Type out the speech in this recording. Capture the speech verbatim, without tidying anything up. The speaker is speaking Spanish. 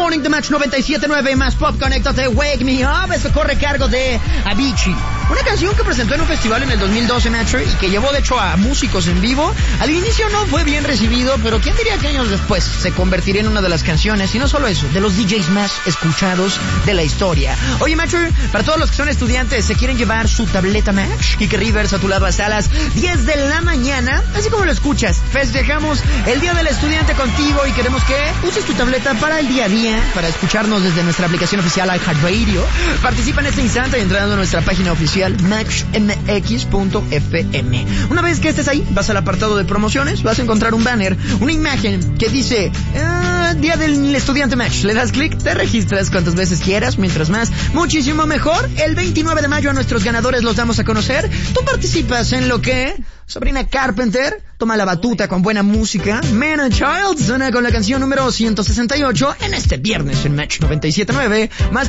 Morning de Match noventa y siete punto nueve más Pop, conéctate, Wake Me Up. Esto corre cargo de Avicii. Una canción que presentó en un festival en el dos mil doce, Matcher, y que llevó de hecho a músicos en vivo. Al inicio no fue bien recibido, pero ¿quién diría que años después se convertiría en una de las canciones, y no solo eso, de los D Js más escuchados de la historia? Oye, Matcher, para todos los que son estudiantes, se quieren llevar su tableta Match, Kike Rivers a tu lado hasta las diez de la mañana, así como lo escuchas. Festejamos el Día del Estudiante contigo y queremos que uses tu tableta para el día a día, para escucharnos desde nuestra aplicación oficial iHeartRadio. Participa en este instante entrando a nuestra página oficial match m x punto f m. Una vez que estés ahí, vas al apartado de promociones, vas a encontrar un banner, una imagen que dice uh, Día del Estudiante Match. Le das clic, te registras cuantas veces quieras, mientras más, muchísimo mejor. El veintinueve de mayo a nuestros ganadores los damos a conocer. Tú participas en lo que Sabrina Carpenter toma la batuta con buena música. Man and Child suena con la canción número ciento sesenta y ocho en este viernes en Match noventa y siete punto nueve. Más